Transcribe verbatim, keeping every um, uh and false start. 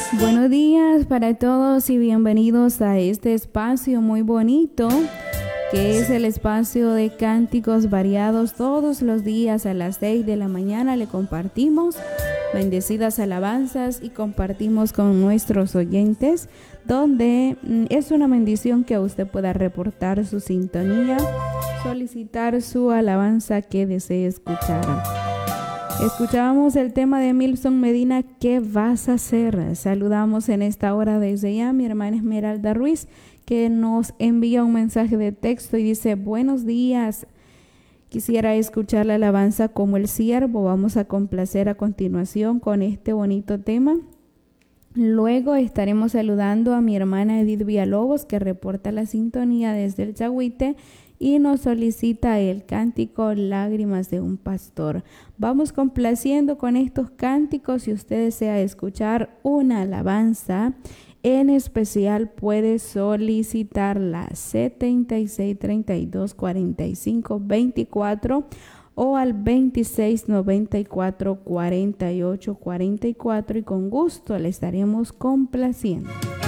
Buenos días para todos y bienvenidos a este espacio muy bonito que es el espacio de cánticos variados. Todos los días a las seis de la mañana le compartimos bendecidas alabanzas y compartimos con nuestros oyentes, donde es una bendición que usted pueda reportar su sintonía, solicitar su alabanza que desee escuchar. Escuchábamos el tema de Milson Medina, ¿qué vas a hacer? Saludamos en esta hora desde ya a mi hermana Esmeralda Ruiz, que nos envía un mensaje de texto y dice: buenos días, quisiera escuchar la alabanza como el siervo. Vamos a complacer a continuación con este bonito tema. Luego estaremos saludando a mi hermana Edith Villalobos, que reporta la sintonía desde el Chagüite y nos solicita el cántico Lágrimas de un Pastor. Vamos complaciendo con estos cánticos. Si usted desea escuchar una alabanza en especial, puede solicitarla setenta y seis, treinta y dos, cuarenta y cinco, veinticuatro o al veintiséis, noventa y cuatro, cuarenta y ocho, cuarenta y cuatro, y con gusto le estaremos complaciendo.